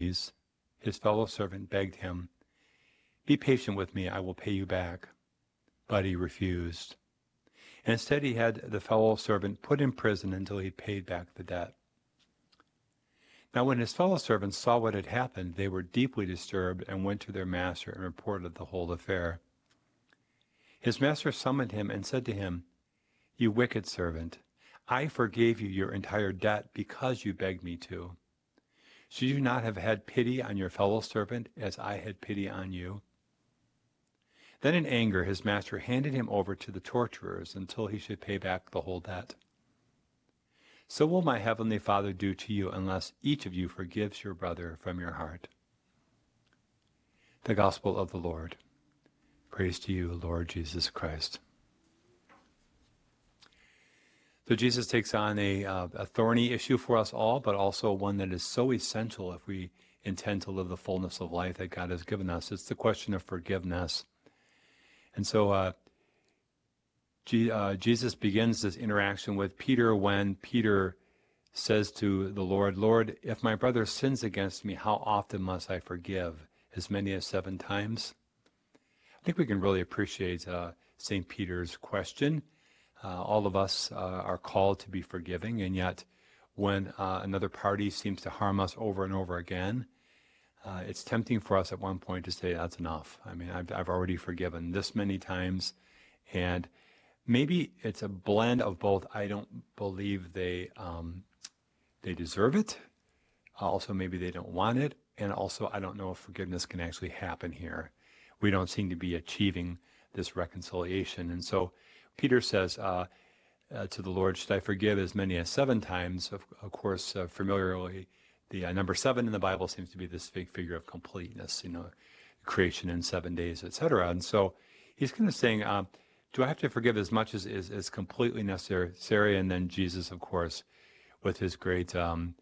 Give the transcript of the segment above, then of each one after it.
knees, his fellow servant begged him, "Be patient with me, I will pay you back." But he refused. And instead he had the fellow servant put in prison until he paid back the debt. Now when his fellow servants saw what had happened, they were deeply disturbed and went to their master and reported the whole affair. His master summoned him and said to him, "You wicked servant, I forgave you your entire debt because you begged me to. Should you not have had pity on your fellow servant as I had pity on you?" Then in anger his master handed him over to the torturers until he should pay back the whole debt. So will my heavenly Father do to you unless each of you forgives your brother from your heart. The Gospel of the Lord. Praise to you, Lord Jesus Christ. So Jesus takes on a thorny issue for us all, but also one that is so essential if we intend to live the fullness of life that God has given us. It's the question of forgiveness. And so Jesus begins this interaction with Peter when Peter says to the Lord, "Lord, if my brother sins against me, how often must I forgive? As many as 7 times?" I think we can really appreciate St. Peter's question. All of us are called to be forgiving, and yet when another party seems to harm us over and over again, it's tempting for us at one point to say, "That's enough. I mean, I've already forgiven this many times," and maybe it's a blend of both. I don't believe they deserve it. Also, maybe they don't want it, and also I don't know if forgiveness can actually happen here. We don't seem to be achieving this reconciliation, and so Peter says to the Lord, "Should I forgive as many as 7 times?" Of course, familiarly, the number 7 in the Bible seems to be this figure of completeness, creation in 7 days, etc. And so he's kind of saying, do I have to forgive as much as is completely necessary? And then Jesus, of course, with his great kind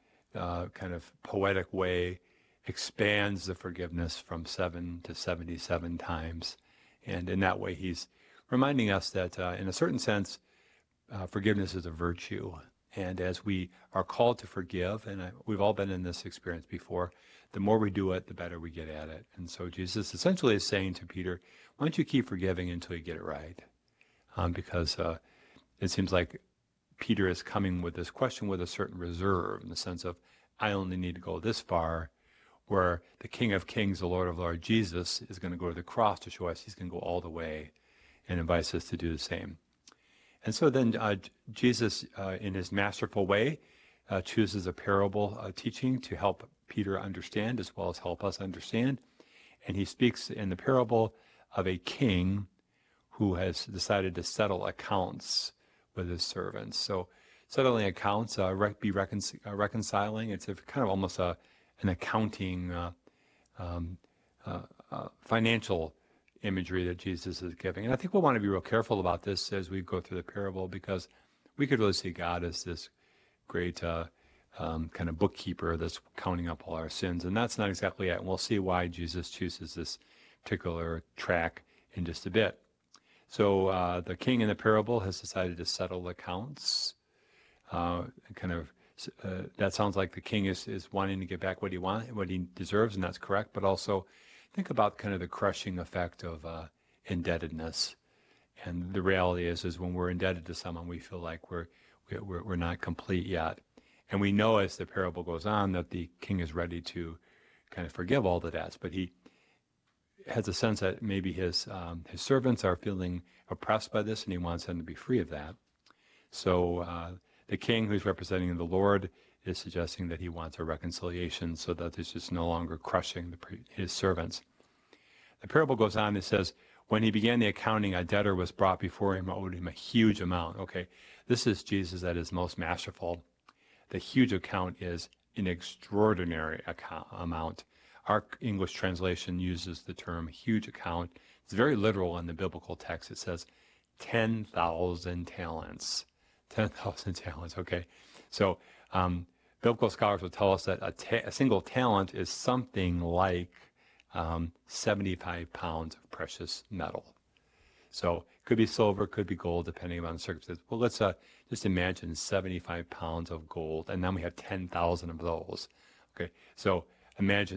of poetic way, expands the forgiveness from 7 to 77 times. And in that way, he's reminding us that in a certain sense, forgiveness is a virtue. And as we are called to forgive, and we've all been in this experience before, the more we do it, the better we get at it. And so Jesus essentially is saying to Peter, why don't you keep forgiving until you get it right? Because it seems like Peter is coming with this question with a certain reserve, in the sense of, I only need to go this far, where the King of Kings, the Lord of Lords, Jesus, is going to go to the cross to show us he's going to go all the way and invites us to do the same. And so then Jesus, in his masterful way, chooses a parable teaching to help Peter understand as well as help us understand. And he speaks in the parable of a king who has decided to settle accounts with his servants. So settling accounts, reconciling, it's a kind of almost an accounting, financial imagery that Jesus is giving. And I think we'll want to be real careful about this as we go through the parable, because we could really see God as this great kind of bookkeeper that's counting up all our sins. And that's not exactly it. And we'll see why Jesus chooses this particular track in just a bit. So the king in the parable has decided to settle accounts. That sounds like the king is wanting to get back what he deserves, and that's correct. But also think about kind of the crushing effect of indebtedness. And the reality is when we're indebted to someone, we feel like we're not complete yet. And we know as the parable goes on that the king is ready to kind of forgive all the debts, but he has a sense that maybe his servants are feeling oppressed by this, and he wants them to be free of that. So the king, who's representing the Lord, is suggesting that he wants a reconciliation so that there's just no longer crushing his servants. The parable goes on, it says, when he began the accounting, a debtor was brought before him, owed him a huge amount. Okay, this is Jesus at his most masterful. The huge account is an extraordinary amount. Our English translation uses the term huge account. It's very literal in the biblical text. It says 10,000 talents. 10,000 talents, okay. So biblical scholars will tell us that a single talent is something like 75 pounds of precious metal. So it could be silver, could be gold, depending on the circumstances. Well, let's just imagine 75 pounds of gold, and then we have 10,000 of those. Okay, so imagine